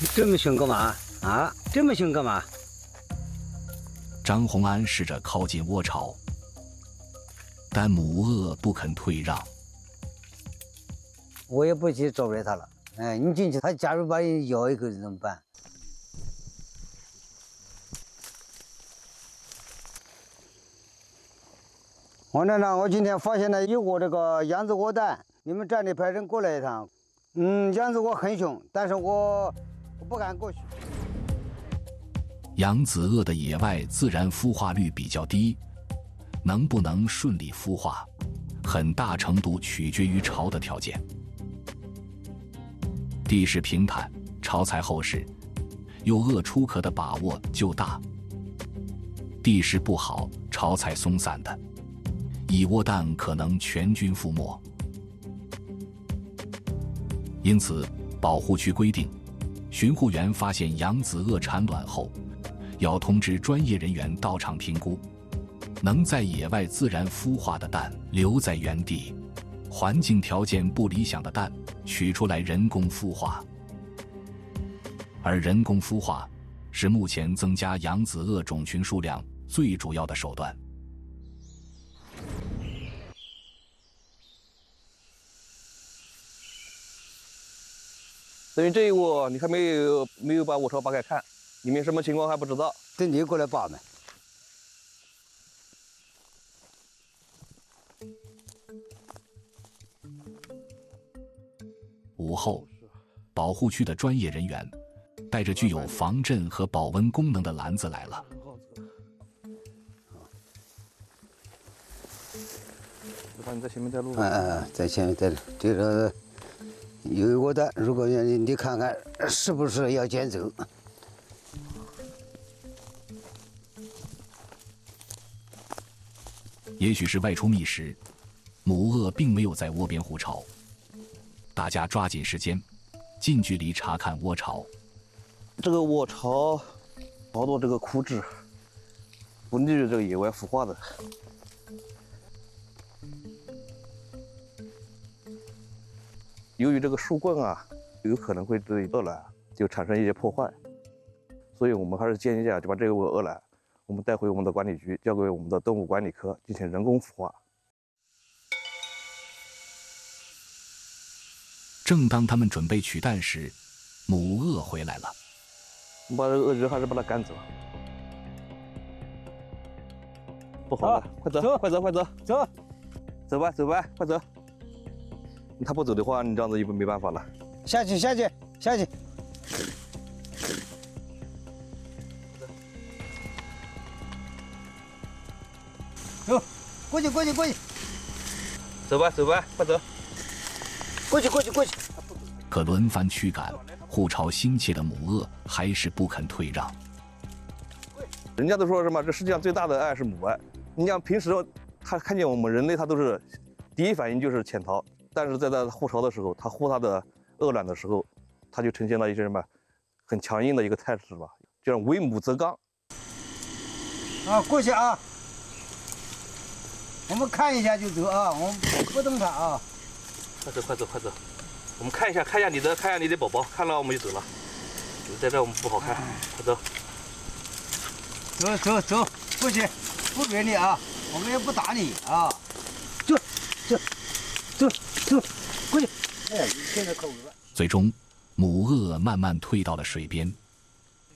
这么凶干嘛？啊，这么凶干嘛？ 张洪安试着靠近窝巢，但母鳄不肯退让。 我也不去招惹他了。哎，你进去，他假如把你咬一口怎么办？王站长，我今天发现了一窝这个扬子鹅蛋，你们站里派人过来一趟。扬子鹅很凶，但是我不敢过去。 扬子鳄的野外自然孵化率比较低，能不能顺利孵化，很大程度取决于巢的条件。地势平坦，巢材厚实，幼鳄出壳的把握就大；地势不好，巢材松散的，蚁窝蛋可能全军覆没。因此，保护区规定，巡护员发现扬子鳄产卵后，要通知专业人员到场评估，能在野外自然孵化的蛋留在原地，环境条件不理想的蛋取出来人工孵化。而人工孵化是目前增加扬子鳄种群数量最主要的手段。 等于这一窝你还没有把窝巢扒开看，里面什么情况还不知道。 等你过来扒呗。 午后，保护区的专业人员带着具有防震和保温功能的篮子来了。 我把你在前面带路。 在前面带路。这个有一窝蛋，如果你看看是不是要捡走？ 也许是外出觅食，母鳄并没有在窝边护巢。大家抓紧时间，近距离查看窝巢。 这个窝巢好多这个枯枝，不利于这个野外孵化的。由于这个树棍啊，有可能会对鹅卵就产生一些破坏，所以我们还是建议就把这个鹅卵我们带回我们的管理局，交给我们的动物管理科进行人工孵化。 正当他们准备取蛋时，母鳄回来了。 我们把这个鳄鱼还是把它赶走，不好了，快走，快走，快走， 走， 走吧，走吧，快走。他不走的话，你这样子就没办法了。 下去，下去，下去。走，过去，过去，过去。 走吧，走吧，快走。 过去，过去，过去。 可轮番驱赶，护巢心切的母鳄还是不肯退让。 人家都说什么？这世界上最大的爱是母爱。你像平时他看见我们人类，他都是第一反应就是潜逃。但是在它护巢的时候，它护它的鹅卵的时候，它就呈现了一些什么很强硬的一个态势吧，就是为母则刚。 过去啊！我们看一下就走啊，我们不动它啊。 快走，快走，快走！我们看一下你的宝宝，看了我们就走了。你在这我们不好看，快走。 走走走，过去，不给你啊，我们也不打你啊。走走走走，过去。哎，你现在可恶了。 最终，母鳄慢慢退到了水边。